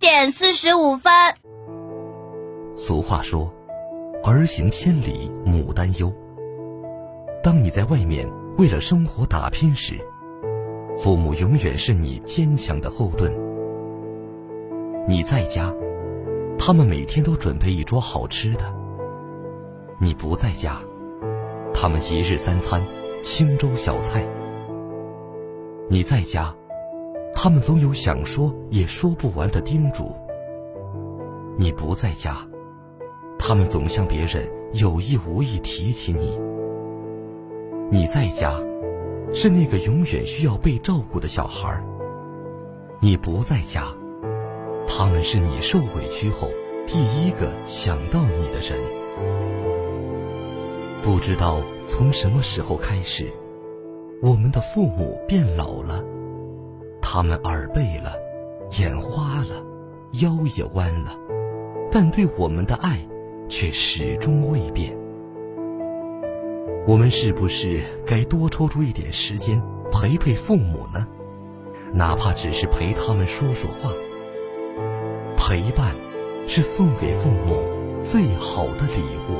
点45分。 俗话说，儿行千里母担忧。当你在外面为了生活打拼时，父母永远是你坚强的后盾。你在家，他们每天都准备一桌好吃的；你不在家，他们一日三餐清粥小菜。你在家，他们总有想说也说不完的叮嘱；你不在家，他们总向别人有意无意提起你。你在家，是那个永远需要被照顾的小孩；你不在家，他们是你受委屈后第一个想到你的人。不知道从什么时候开始，我们的父母变老了，他们耳背了，眼花了，腰也弯了，但对我们的爱却始终未变。我们是不是该多抽出一点时间陪陪父母呢？哪怕只是陪他们说说话。陪伴是送给父母最好的礼物。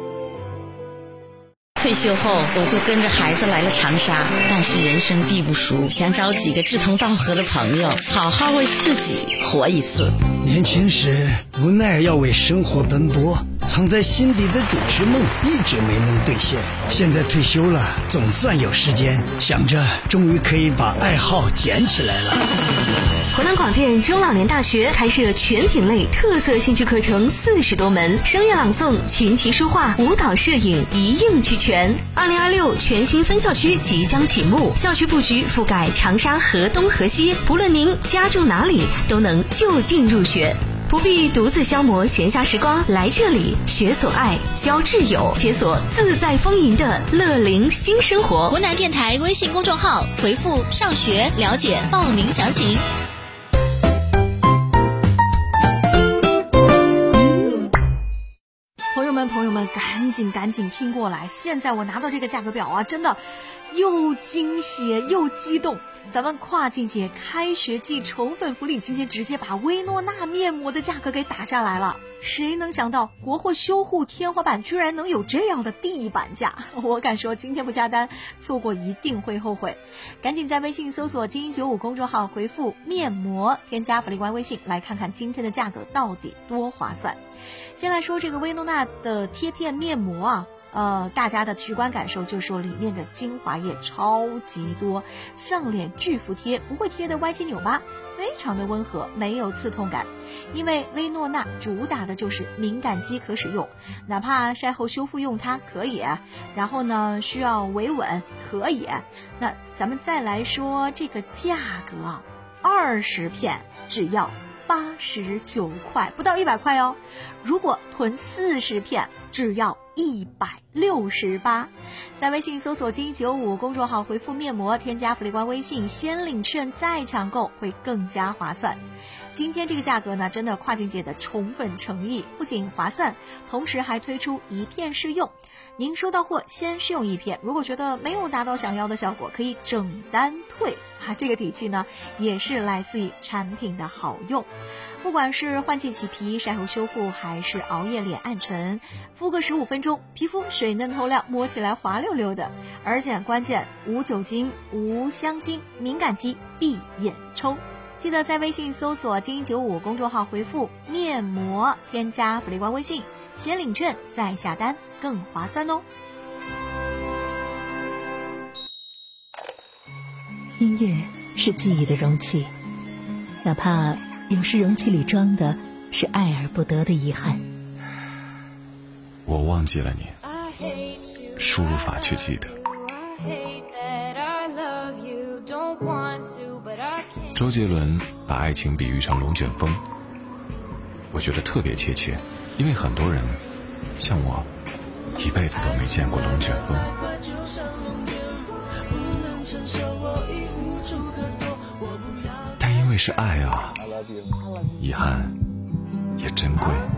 退休后我就跟着孩子来了长沙，但是人生地不熟，想找几个志同道合的朋友，好好为自己活一次。 年轻时无奈要为生活奔波，藏在心底的主持梦一直没能兑现。现在退休了，总算有时间，想着终于可以把爱好捡起来了。 湖南广电中老年大学开设全品类特色兴趣课程40多门，声乐朗诵、琴棋书画、舞蹈摄影一应俱全。2026全新分校区即将启幕，校区布局覆盖长沙河东河西，不论您家住哪里，都能就近入学。不必独自消磨闲暇时光，来这里学所爱，交挚友，解锁自在丰盈的乐龄新生活。 湖南电台微信公众号回复上学了解报名详情。 朋友们，赶紧听过来！现在我拿到这个价格表啊，真的又惊喜又激动。咱们跨境节开学季宠粉福利，今天直接把薇诺娜面膜的价格给打下来了。谁能想到国货修护天花板居然能有这样的地板价？我敢说今天不下单，错过一定会后悔。赶紧在微信搜索精英95公众号回复面膜，添加福利官微信，来看看今天的价格到底多划算。先来说这个薇诺娜的贴片面膜啊，大家的直观感受就是说里面的精华液超级多，上脸巨服贴，不会贴的歪七扭八，非常的温和，没有刺痛感。因为薇诺娜主打的就是敏感肌可使用，哪怕晒后修复用它可以，然后呢需要维稳可以。那咱们再来说这个价格，20片只要89块，不到100块哦。如果囤40片，只要168。在微信搜索精英95公众号回复面膜，添加福利官微信，先领券再抢购，会更加划算。今天这个价格呢，真的跨境节的宠粉诚意，不仅划算，同时还推出1片试用。您收到货先试用1片，如果觉得没有达到想要的效果，可以整单退这个底气呢，也是来自于产品的好用。不管是换季起皮、晒后修复，还是熬夜脸暗沉，敷个15分钟，皮肤水嫩透亮，摸起来滑溜溜的。而且关键无酒精、无香精，敏感肌闭眼抽。记得在微信搜索精英95公众号回复面膜，添加福利官微信，先领券再下单，更划算哦。 音乐是记忆的容器，哪怕有时容器里装的是爱而不得的遗憾。 我忘记了你，输入法却记得。周杰伦把爱情比喻成龙卷风，我觉得特别贴切，因为很多人像我一辈子都没见过龙卷风。但因为是爱啊，遗憾也珍贵。